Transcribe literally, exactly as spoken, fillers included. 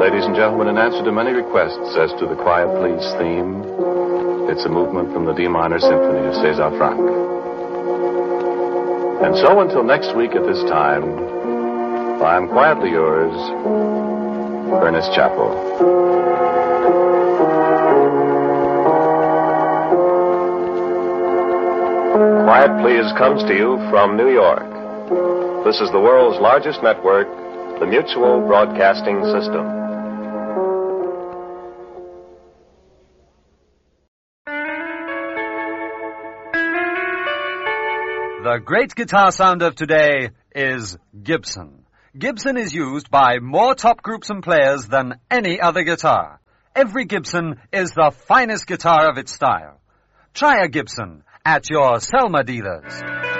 ladies and gentlemen, in answer to many requests as to the Quiet Please theme, it's a movement from the D minor symphony of César Franck. And so until next week at this time, I'm quietly yours, Ernest Chappell. Quiet Please comes to you from New York. This is the world's largest network, the Mutual Broadcasting System. The great guitar sound of today is Gibson. Gibson is used by more top groups and players than any other guitar. Every Gibson is the finest guitar of its style. Try a Gibson at your Selma dealers.